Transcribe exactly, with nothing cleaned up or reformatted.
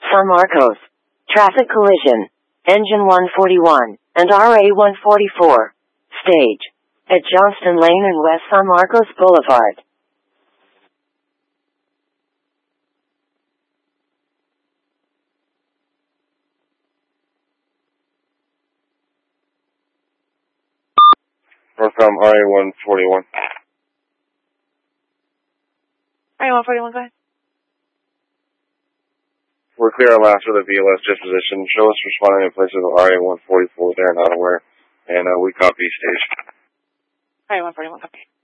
San Marcos. Traffic collision. Engine one forty-one and R A one forty-four. Stage. At Johnston Lane and West San Marcos Boulevard. We're from R A one forty-one. R A one forty-one, go ahead. We're clear on last for the V L S disposition. Show us responding in place of the R A one forty-four. They're not aware. And uh, we copy stage. R A one forty-one, copy.